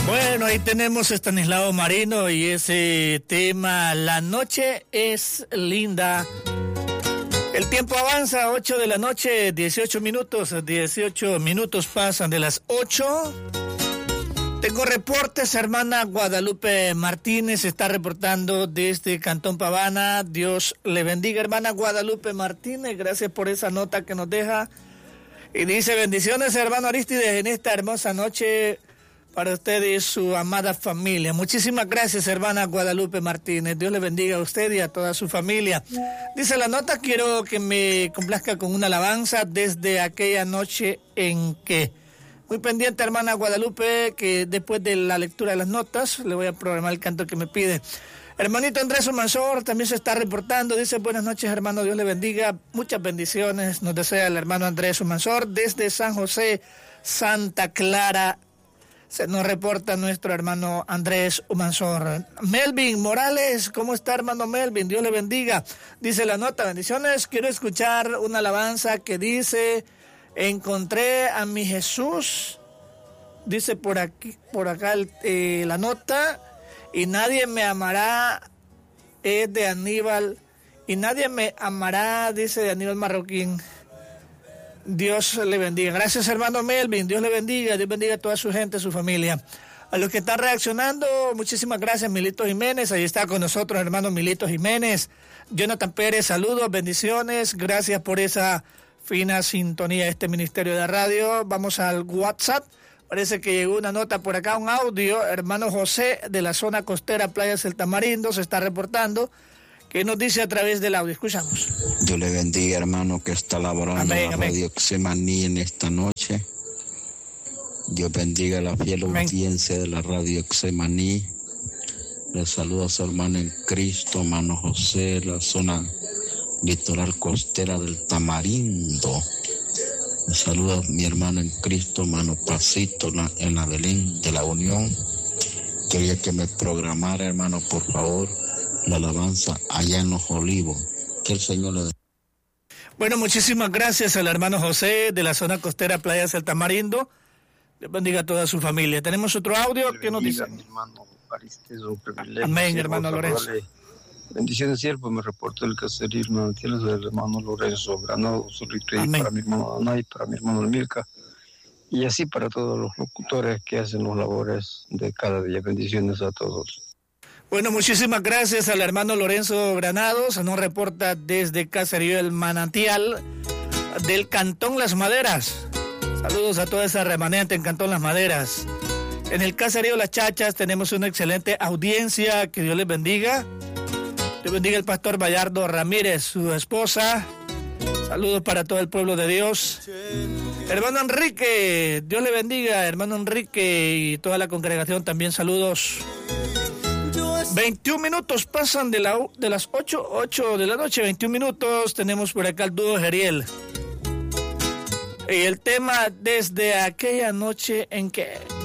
Bueno, ahí tenemos a Estanislao Marino y ese tema, La noche es linda. El tiempo avanza, 8 de la noche, 18 minutos pasan de las 8. Tengo reportes, hermana Guadalupe Martínez está reportando desde Cantón Pavana. Dios le bendiga, hermana Guadalupe Martínez, gracias por esa nota que nos deja. Y dice, bendiciones, hermano Aristides, en esta hermosa noche para usted y su amada familia. Muchísimas gracias, hermana Guadalupe Martínez. Dios le bendiga a usted y a toda su familia. Dice la nota, quiero que me complazca con una alabanza desde aquella noche en que... Muy pendiente, hermana Guadalupe, que después de la lectura de las notas le voy a programar el canto que me pide. Hermanito Andrés Umansor también se está reportando. Dice, buenas noches, hermano, Dios le bendiga. Muchas bendiciones nos desea el hermano Andrés Umansor desde San José, Santa Clara. Se nos reporta nuestro hermano Andrés Umansor. Melvin Morales, ¿cómo está, hermano Melvin? Dios le bendiga. Dice la nota, bendiciones. Quiero escuchar una alabanza que dice... Encontré a mi Jesús, dice por acá la nota, y nadie me amará, es de Aníbal, y nadie me amará, dice de Aníbal Marroquín. Dios le bendiga. Gracias, hermano Melvin, Dios le bendiga, Dios bendiga a toda su gente, su familia. A los que están reaccionando, muchísimas gracias, Milito Jiménez, ahí está con nosotros, hermano Milito Jiménez. Jonathan Pérez, saludos, bendiciones, gracias por esa... fina sintonía de este Ministerio de Radio. Vamos al WhatsApp. Parece que llegó una nota por acá, un audio. Hermano José de la zona costera Playas del Tamarindo se está reportando. ¿Qué nos dice a través del audio? Escuchamos. Dios le bendiga, hermano, que está laborando en la Radio Xemaní en esta noche. Dios bendiga a la fiel audiencia de la Radio Xemaní. Le saluda a su hermano en Cristo, hermano José, la zona litoral costera del Tamarindo. Me saluda mi hermano en Cristo, hermano Pasito, en la Belén de la Unión. Quería que me programara, hermano, por favor, la alabanza allá en Los Olivos. Que el Señor le... Bueno, muchísimas gracias al hermano José de la zona costera Playas del Tamarindo. Dios bendiga a toda su familia. Tenemos otro audio que nos dice. Mi hermano Aristides, un privilegio. Amén, hermano Lorenzo. Bendiciones, siervo, me reporto el caserismo manantiales del hermano Lorenzo Granado, para mi hermano Anay, para mi hermano Milka, y así para todos los locutores que hacen las labores de cada día. Bendiciones a todos. Bueno, muchísimas gracias al hermano Lorenzo Granados, nos reporta desde Caserío El Manantial del Cantón Las Maderas. Saludos a toda esa remanente en Cantón Las Maderas. En el Caserío Las Chachas tenemos una excelente audiencia, que Dios les bendiga. Dios bendiga al pastor Bayardo Ramírez, su esposa. Saludos para todo el pueblo de Dios. Hermano Enrique, Dios le bendiga, hermano Enrique y toda la congregación también saludos. 21 minutos pasan de las 8 de la noche, 21 minutos. Tenemos por acá el dúo Jeriel. Y el tema desde aquella noche en que...